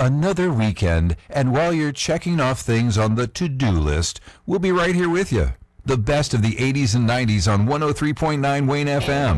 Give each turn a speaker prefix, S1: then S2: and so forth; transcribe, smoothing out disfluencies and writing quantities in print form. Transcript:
S1: another weekend, and while you're checking off things on the to-do list, we'll be right here with you. The best of the 80s and 90s on 103.9 Wayne FM.